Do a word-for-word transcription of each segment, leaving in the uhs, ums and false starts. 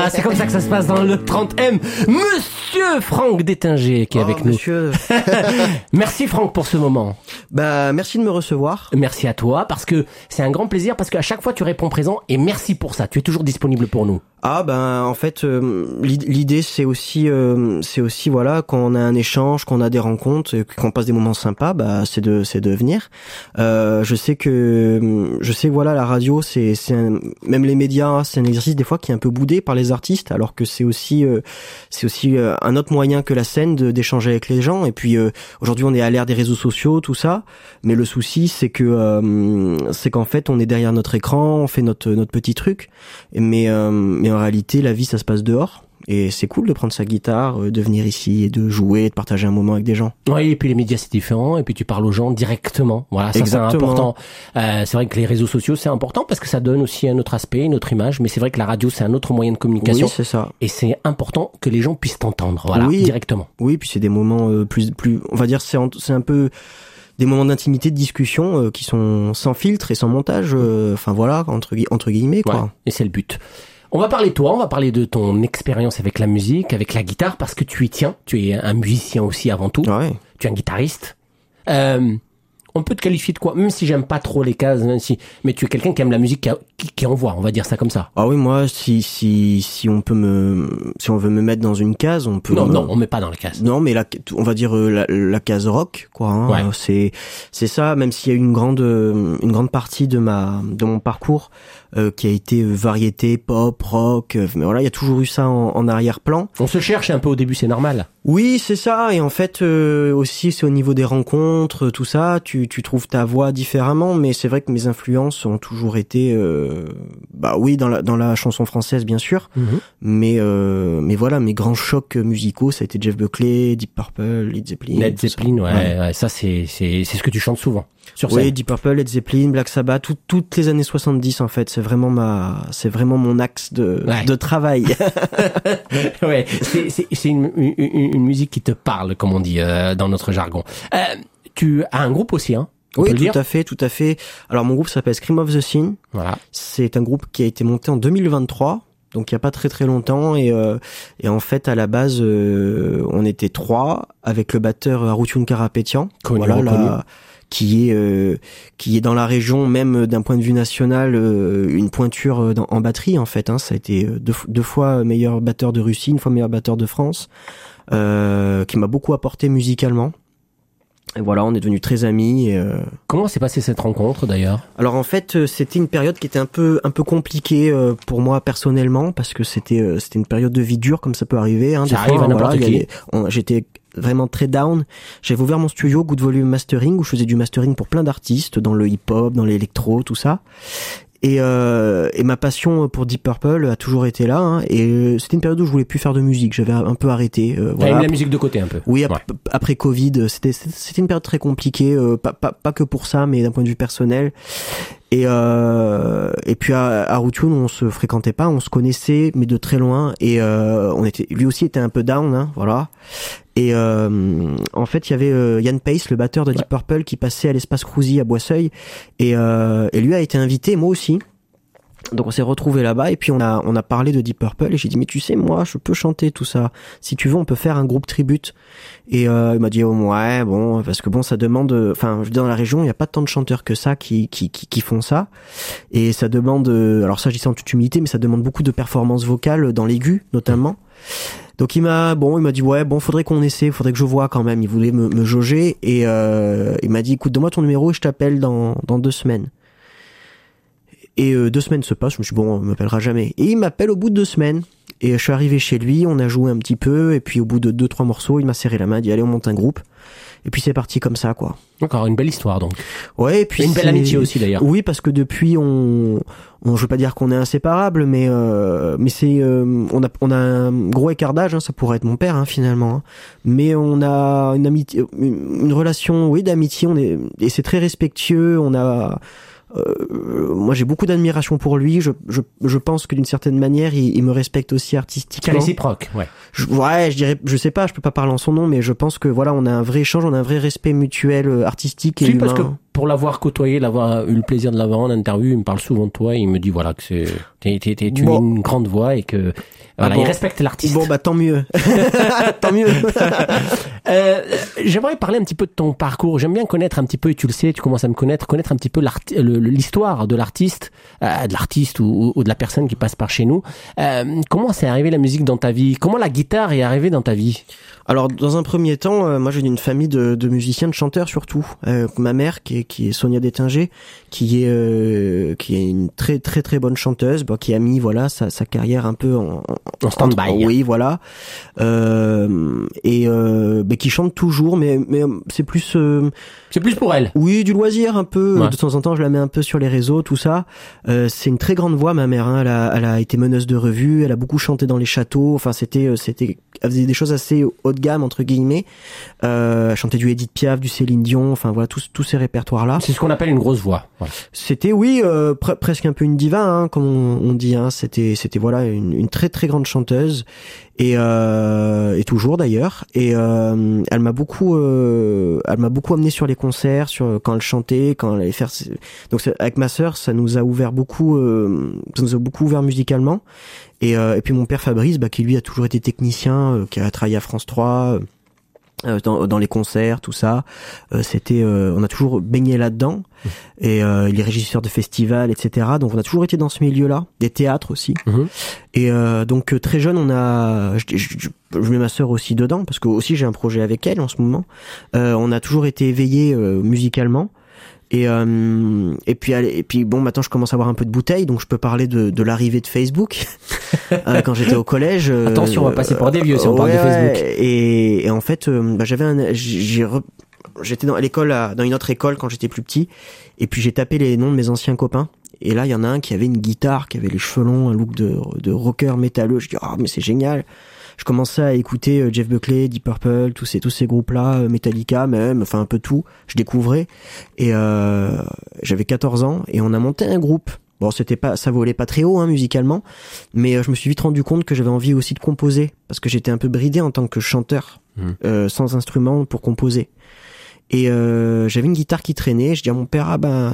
Voilà, c'est comme ça que ça se passe dans le trente M. Monsieur Franck Détinger qui est oh, avec monsieur. nous. Merci Franck pour ce moment. Bah, merci de me recevoir. Merci à toi parce que c'est un grand plaisir parce qu'à chaque fois tu réponds présent et merci pour ça. Tu es toujours disponible pour nous. Ah ben en fait euh, l'idée c'est aussi euh, c'est aussi voilà quand on a un échange, quand on a des rencontres, qu'on passe des moments sympas, bah c'est de c'est de venir. Euh, je sais que je sais que voilà la radio c'est c'est un, même les médias c'est un exercice des fois qui est un peu boudé par les artistes alors que c'est aussi euh, c'est aussi euh, un autre moyen que la scène de, d'échanger avec les gens et puis euh, aujourd'hui on est à l'ère des réseaux sociaux tout ça, mais le souci c'est que euh, c'est qu'en fait on est derrière notre écran, on fait notre notre petit truc mais euh, mais en réalité, la vie, ça se passe dehors. Et c'est cool de prendre sa guitare, de venir ici et de jouer, de partager un moment avec des gens. Oui, et puis les médias, c'est différent. Et puis tu parles aux gens directement. Voilà, ça Exactement. C'est important. Euh, c'est vrai que les réseaux sociaux, c'est important parce que ça donne aussi un autre aspect, une autre image. Mais c'est vrai que la radio, c'est un autre moyen de communication. Oui, c'est ça. Et c'est important que les gens puissent t'entendre. Voilà, oui. directement. Oui, puis c'est des moments euh, plus, plus, on va dire, c'est, c'est un peu des moments d'intimité, de discussion euh, qui sont sans filtre et sans montage. Enfin euh, voilà, entre, entre guillemets, quoi. Ouais, et c'est le but. On va parler de toi, on va parler de ton expérience avec la musique, avec la guitare, parce que tu y tiens. Tu es un musicien aussi avant tout. Ouais. Tu es un guitariste. Euh, on peut te qualifier de quoi? Même si j'aime pas trop les cases, même si, mais tu es quelqu'un qui aime la musique, qui, qui, qui envoie, on va dire ça comme ça. Ah oui, moi, si si si on peut me, si on veut me mettre dans une case, on peut. Non, me... non, on met pas dans la case. Non, mais la, on va dire euh, la, la case rock, quoi. Hein. Ouais. C'est c'est ça. Même s'il y a une grande une grande partie de ma de mon parcours euh, qui a été variété, pop, rock. Euh, mais voilà, il y a toujours eu ça en, en arrière-plan. On se cherche un peu au début, c'est normal. Oui, c'est ça. Et en fait, euh, aussi, c'est au niveau des rencontres, tout ça. Tu tu trouves ta voix différemment. Mais c'est vrai que mes influences ont toujours été, euh, bah oui, dans la dans la chanson française, bien sûr. Mm-hmm. Mais euh, mais voilà, mes grands chocs musicaux, ça a été Jeff Buckley, Deep Purple, Led Zeppelin. Led Zeppelin, ouais, ouais. ouais, ça c'est c'est c'est ce que tu chantes souvent sur scène. Oui, Deep Purple, Led Zeppelin, Black Sabbath, tout, toutes les années soixante-dix en fait, c'est vraiment ma, c'est vraiment mon axe de ouais. de travail. Ouais, c'est c'est c'est une, une une musique qui te parle, comme on dit euh, dans notre jargon. Euh, tu as un groupe aussi, hein? On oui, peut tout le dire à fait, tout à fait. Alors mon groupe s'appelle Scream of the Scene. Voilà. C'est un groupe qui a été monté en deux mille vingt-trois. Donc il y a pas très très longtemps et euh, et en fait à la base euh, on était trois avec le batteur Arutun Karapetian, connu, voilà reconnu. la, qui est euh, qui est dans la région même d'un point de vue national euh, une pointure dans, en batterie en fait. Hein, ça a été deux, deux fois meilleur batteur de Russie, une fois meilleur batteur de France, euh, qui m'a beaucoup apporté musicalement. Et voilà, on est devenus très amis. Et euh... Comment s'est passée cette rencontre d'ailleurs? Alors en fait, c'était une période qui était un peu un peu compliquée euh, pour moi personnellement parce que c'était euh, c'était une période de vie dure comme ça peut arriver. Hein, ça des arrive fois, à n'importe voilà, qui. Les, on, j'étais vraiment très down. J'avais ouvert mon studio Good Volume Mastering où je faisais du mastering pour plein d'artistes dans le hip-hop, dans l'électro, tout ça. Et, euh, et ma passion pour Deep Purple a toujours été là. Hein, et c'était une période où je voulais plus faire de musique. J'avais un peu arrêté. Euh, T'as voilà. mis la musique de côté un peu. Oui, ap- ouais. après Covid, c'était c'était une période très compliquée. Euh, pas pas pas que pour ça, mais d'un point de vue personnel. Et euh, et puis à, à Arutun, on se fréquentait pas, on se connaissait, mais de très loin. Et euh, on était, lui aussi était un peu down, hein, voilà. Et euh, en fait, il y avait euh, Yann Pace, le batteur de Deep ouais. Purple, qui passait à l'espace Cruzy à Boisseuil, et, euh, et lui a été invité, moi aussi. Donc on s'est retrouvés là-bas et puis on a on a parlé de Deep Purple et j'ai dit mais tu sais moi je peux chanter tout ça, si tu veux on peut faire un groupe tribute. Et euh, il m'a dit oh, ouais bon parce que bon ça demande, enfin dans la région il y a pas tant de chanteurs que ça qui qui qui, qui font ça et ça demande, alors ça je dis ça en toute humilité, mais ça demande beaucoup de performances vocales dans l'aigu notamment. Donc il m'a bon il m'a dit ouais bon faudrait qu'on essaie, faudrait que je vois quand même, il voulait me, me jauger et euh, il m'a dit écoute donne-moi ton numéro et je t'appelle dans dans deux semaines. Et euh, deux semaines se passent, je me suis dit, bon, on m'appellera jamais. Et il m'appelle au bout de deux semaines. Et je suis arrivé chez lui, on a joué un petit peu, et puis au bout de deux, trois morceaux, il m'a serré la main, il dit, allez, on monte un groupe. Et puis c'est parti comme ça, quoi. Encore une belle histoire, donc. Ouais, et puis et une belle amitié aussi, d'ailleurs. Oui, parce que depuis, on, on je veux pas dire qu'on est inséparables, mais euh, mais c'est, euh, on a on a un gros écart d'âge, hein, ça pourrait être mon père, hein, finalement. Hein. Mais on a une amitié, une, une relation, oui, d'amitié. On est et c'est très respectueux. On a Euh, moi j'ai beaucoup d'admiration pour lui, je, je, je pense que d'une certaine manière il, il me respecte aussi artistiquement. C'est réciproque, ouais. Je, ouais, je dirais, je sais pas, je peux pas parler en son nom, mais je pense que voilà, on a un vrai échange, on a un vrai respect mutuel artistique et si, humain. Parce que pour l'avoir côtoyé, l'avoir eu le plaisir de l'avoir en interview, il me parle souvent de toi. Il me dit voilà que c'est t'es, t'es, t'es, tu bon. as une grande voix et que voilà, ah bon. il respecte l'artiste. Bon bah tant mieux, tant mieux. euh, j'aimerais parler un petit peu de ton parcours. J'aime bien connaître un petit peu, et tu le sais, tu commences à me connaître, connaître un petit peu l'arti- le, l'histoire de l'artiste, euh, de l'artiste ou, ou de la personne qui passe par chez nous. Euh, comment c'est arrivé la musique dans ta vie? Comment la guitare est arrivée dans ta vie? Alors dans un premier temps, euh, moi j'ai une famille de, de musiciens, de chanteurs surtout. Euh, ma mère qui est, qui est Sonia Détinger, qui est euh, qui est une très très très bonne chanteuse, bon, qui a mis voilà sa, sa carrière un peu en, en stand-by. En, oui voilà. Euh, et euh, bah, qui chante toujours, mais mais c'est plus euh, c'est plus pour elle. Oui, du loisir un peu. Ouais. De temps en temps, je la mets un peu sur les réseaux, tout ça. Euh, c'est une très grande voix, ma mère. Hein. Elle a elle a été meneuse de revue, elle a beaucoup chanté dans les châteaux. Enfin c'était c'était elle faisait des choses assez haut de gamme entre guillemets. Euh, chanter du Edith Piaf, du Céline Dion, enfin voilà tous tous ces répertoires là. C'est ce qu'on appelle une grosse voix. Voilà. C'était oui euh, pre- presque un peu une diva, hein, comme on, on dit. Hein. C'était c'était voilà une, une très très grande chanteuse et euh, et toujours d'ailleurs. Et euh, elle m'a beaucoup euh, elle m'a beaucoup amené sur les concerts, sur quand elle chantait, quand elle allait faire. Donc avec ma sœur, ça nous a ouvert beaucoup, euh, ça nous a beaucoup ouvert musicalement. Et, euh, et puis mon père Fabrice, bah, qui lui a toujours été technicien, euh, qui a travaillé à France trois, euh, dans, dans les concerts, tout ça. Euh, c'était, euh, on a toujours baigné là-dedans. Mmh. Et euh, il est régisseur de festivals, et cetera. Donc on a toujours été dans ce milieu-là, des théâtres aussi. Mmh. Et euh, donc très jeune, on a, je, je, je, je mets ma sœur aussi dedans parce que aussi j'ai un projet avec elle en ce moment. Euh, on a toujours été éveillés euh, musicalement. Et euh, et puis et puis bon maintenant je commence à avoir un peu de bouteille donc je peux parler de de l'arrivée de Facebook euh, quand j'étais au collège. Euh, Attention, on va passer pour des vieux si on ouais, parle de Facebook. Et, et en fait euh, bah, j'avais un j'ai re, j'étais dans à l'école à, dans une autre école quand j'étais plus petit et puis j'ai tapé les noms de mes anciens copains et là il y en a un qui avait une guitare, qui avait les cheveux longs, un look de de rocker métalleux. Je dis ah oh, mais c'est génial. Je commençais à écouter Jeff Buckley, Deep Purple, tous ces tous ces groupes-là, Metallica même, enfin un peu tout. Je découvrais et euh, j'avais quatorze ans et on a monté un groupe. Bon, c'était pas, ça volait pas très haut hein, musicalement, mais euh, je me suis vite rendu compte que j'avais envie aussi de composer parce que j'étais un peu bridé en tant que chanteur, mmh. euh, sans instrument pour composer. Et euh, j'avais une guitare qui traînait. Je dis à mon père ah ben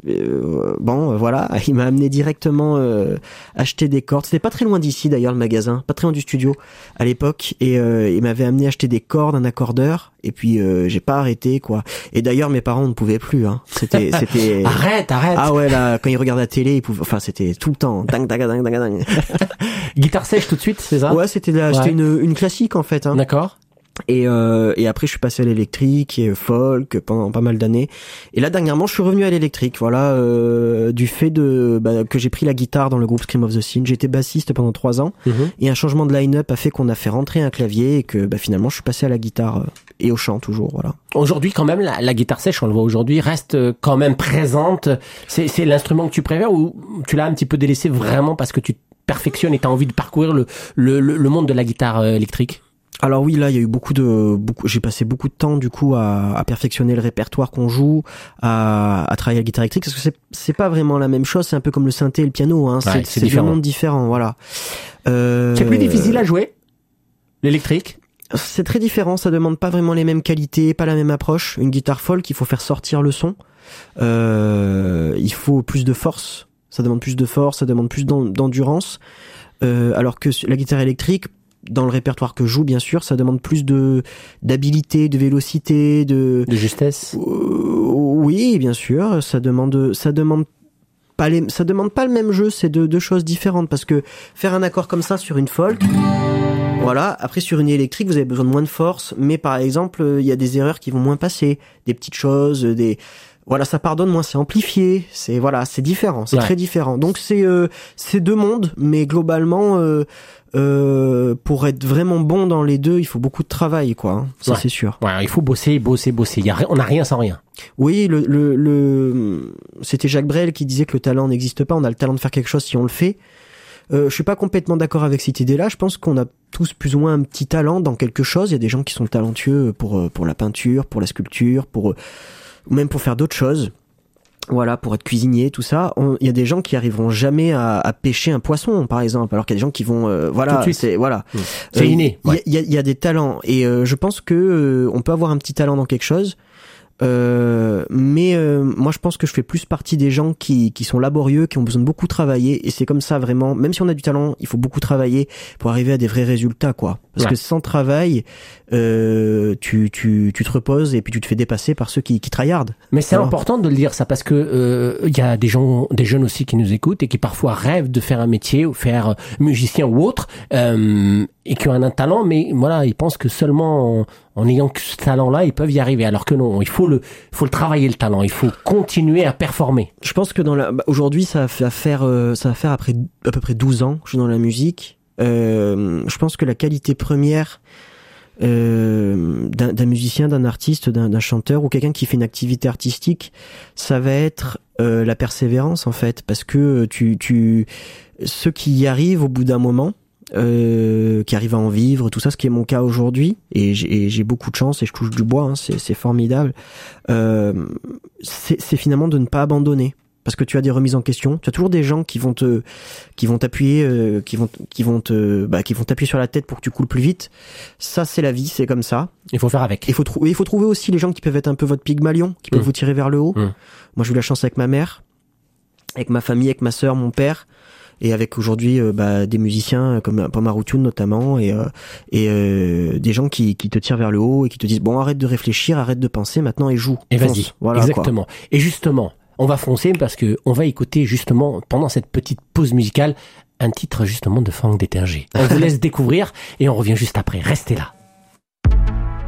euh, bon voilà, il m'a amené directement euh, acheter des cordes. C'était pas très loin d'ici d'ailleurs le magasin, pas très loin du studio à l'époque. Et euh, il m'avait amené acheter des cordes, un accordeur. Et puis euh, j'ai pas arrêté quoi. Et d'ailleurs mes parents ne pouvaient plus. Hein. C'était c'était. arrête arrête. Ah ouais là quand ils regardaient la télé ils pouvaient. Enfin c'était tout le temps. Ding ding ding ding ding. Guitare sèche tout de suite c'est ça? Ouais c'était la, ouais. C'était une une classique en fait. Hein. D'accord. Et, euh, et après je suis passé à l'électrique et folk pendant pas mal d'années. Et là dernièrement je suis revenu à l'électrique, voilà, euh, du fait de bah, que j'ai pris la guitare dans le groupe Scream of the Scene. J'étais bassiste pendant trois ans mmh. et un changement de line-up a fait qu'on a fait rentrer un clavier et que bah, finalement je suis passé à la guitare euh, et au chant toujours, voilà. Aujourd'hui quand même la, la guitare sèche, on le voit aujourd'hui, reste quand même présente. C'est, c'est l'instrument que tu préfères ou tu l'as un petit peu délaissé vraiment parce que tu perfectionnes et tu as envie de parcourir le, le, le monde de la guitare électrique? Alors oui, là, il y a eu beaucoup de, beaucoup, j'ai passé beaucoup de temps, du coup, à, à perfectionner le répertoire qu'on joue, à, à travailler la guitare électrique, parce que c'est, c'est pas vraiment la même chose, c'est un peu comme le synthé et le piano, hein. Ouais, c'est, c'est, c'est différent. deux mondes différents, voilà. Euh, c'est plus difficile à jouer, l'électrique? C'est très différent, ça demande pas vraiment les mêmes qualités, pas la même approche. Une guitare folk, il faut faire sortir le son, euh, il faut plus de force, ça demande plus de force, ça demande plus d'endurance, euh, alors que la guitare électrique, dans le répertoire que je joue, bien sûr, ça demande plus de d'habilité, de vélocité, de de justesse. Euh, oui, bien sûr, ça demande ça demande pas les ça demande pas le même jeu, c'est deux deux choses différentes parce que faire un accord comme ça sur une folk, voilà, après sur une électrique, vous avez besoin de moins de force, mais par exemple, il y a des erreurs qui vont moins passer, des petites choses, des voilà, ça pardonne moins, c'est amplifié, c'est voilà, c'est différent, c'est ouais. très différent. Donc c'est euh, c'est deux mondes, mais globalement euh, euh, pour être vraiment bon dans les deux, il faut beaucoup de travail, quoi. Hein, ça ouais. c'est sûr. Ouais, il faut bosser, bosser, bosser. Il y a, on n'a rien sans rien. Oui, le, le, le, c'était Jacques Brel qui disait que le talent n'existe pas. On a le talent de faire quelque chose si on le fait. Euh, je suis pas complètement d'accord avec cette idée-là. Je pense qu'on a tous plus ou moins un petit talent dans quelque chose. Il y a des gens qui sont talentueux pour pour la peinture, pour la sculpture, pour ou même pour faire d'autres choses. Voilà, pour être cuisinier, tout ça. Il y a des gens qui arriveront jamais à, à pêcher un poisson, par exemple, alors qu'il y a des gens qui vont, euh, voilà, c'est voilà, mmh. c'est euh, inné. Il ouais. y, y, a, y a des talents et euh, je pense que euh, on peut avoir un petit talent dans quelque chose. Euh, mais euh, moi, je pense que je fais plus partie des gens qui, qui sont laborieux, qui ont besoin de beaucoup travailler. Et c'est comme ça, vraiment. Même si on a du talent, il faut beaucoup travailler pour arriver à des vrais résultats, quoi. Parce ouais. que sans travail, euh, tu, tu, tu te reposes et puis tu te fais dépasser par ceux qui, qui tryhardent. Mais c'est Alors, important de le dire, ça, parce que euh, il y a des gens, des jeunes aussi qui nous écoutent et qui parfois rêvent de faire un métier ou faire musicien ou autre, euh, et qui ont un talent, mais voilà, ils pensent que seulement en, en ayant ce talent-là, ils peuvent y arriver. Alors que non, il faut le, faut le travailler, le talent. Il faut continuer à performer. Je pense que dans la, bah, aujourd'hui, ça va faire, euh, ça va faire après à peu près douze ans que je suis dans la musique. Euh, je pense que la qualité première euh, d'un, d'un musicien, d'un artiste, d'un, d'un chanteur ou quelqu'un qui fait une activité artistique, ça va être euh, la persévérance en fait, parce que tu, tu, ceux qui y arrivent au bout d'un moment, euh, qui arrivent à en vivre, tout ça, ce qui est mon cas aujourd'hui, et j'ai, et j'ai beaucoup de chance et je touche du bois, hein, c'est, c'est formidable. Euh, c'est, c'est finalement de ne pas abandonner. Parce que tu as des remises en question, tu as toujours des gens qui vont te, qui vont t'appuyer, euh, qui vont, qui vont te, bah, qui vont t'appuyer sur la tête pour que tu coules plus vite. Ça, c'est la vie, c'est comme ça. Il faut faire avec. Il faut trouver, il faut trouver aussi les gens qui peuvent être un peu votre Pygmalion, qui peuvent mmh. vous tirer vers le haut. Mmh. Moi, j'ai eu la chance avec ma mère, avec ma famille, avec ma sœur, mon père, et avec aujourd'hui, euh, bah, des musiciens comme Pom Aroutioun notamment, et, euh, et euh, des gens qui, qui te tirent vers le haut et qui te disent bon, arrête de réfléchir, arrête de penser, maintenant et joue. Et fonce. Vas-y. Voilà. Exactement. Quoi. Et justement. On va foncer parce que on va écouter justement pendant cette petite pause musicale un titre justement de Franck Détergé. On vous laisse découvrir et on revient juste après. Restez là.